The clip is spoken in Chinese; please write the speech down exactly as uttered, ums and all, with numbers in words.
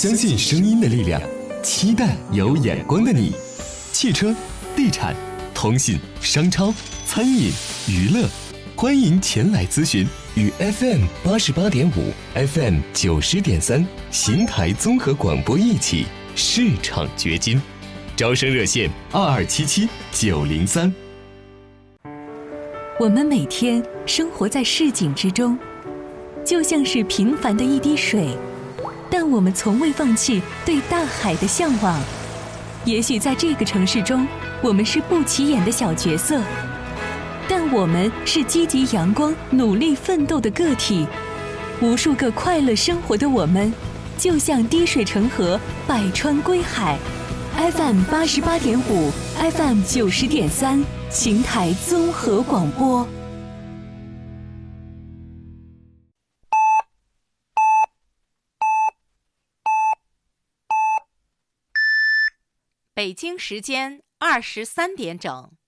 相信声音的力量，期待有眼光的你。汽车、地产、通信、商超、餐饮、娱乐，欢迎前来咨询。与 F M 八十八点五、F M 九十点三邢台综合广播一起市场掘金，招生热线二二七七九零三。 我们每天生活在市井之中，就像是平凡的一滴水，但我们从未放弃对大海的向往。也许在这个城市中，我们是不起眼的小角色，但我们是积极阳光、努力奋斗的个体。无数个快乐生活的我们，就像滴水成河，百川归海。F M 八十八点五 ，F M 九十点三，邢台综合广播。 北京时间二十三点整。